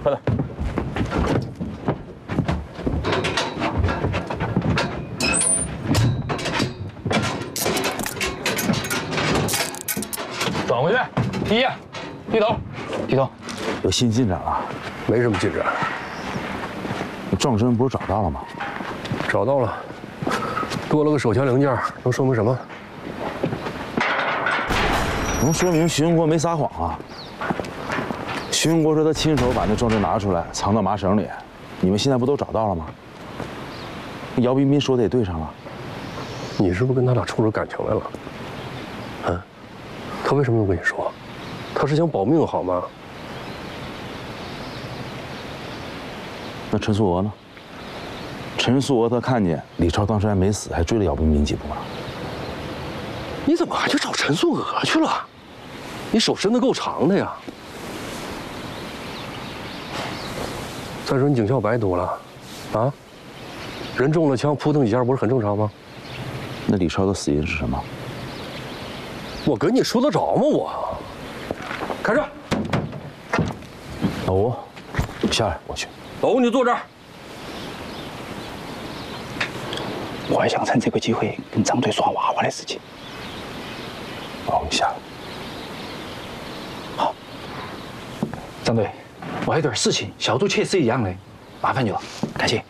快点。转回去，第一，低头，低头。 有新进展了？ 没什么进展。 撞针不是找到了吗？ 找到了，多了个手枪零件，能说明什么？ 能说明徐文国没撒谎啊。徐文国说他亲手把那撞针拿出来，藏到麻绳里。你们现在不都找到了吗？姚彬彬说的也对上了。 你是不是跟他俩冲着感情来了？嗯，他为什么要跟你说？他是想保命好吗？ 那陈素娥呢？陈素娥她看见李超当时还没死，还追了姚彬彬几步呢。 你怎么还去找陈素娥去了？你手伸得够长的呀！再说你警校白读了，啊？人中了枪，扑腾几下不是很正常吗？ 那李超的死因是什么？ 我跟你说得着吗？我开车。 老吴，下来，我去。 老吴，你坐这儿。 我还想趁这个机会跟张队耍娃娃的事情。 老吴，你下来。 好，张队，我还有点事情，小杜确实一样的，麻烦你了，感谢，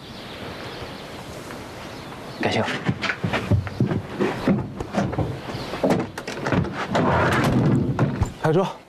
感谢了。 开车。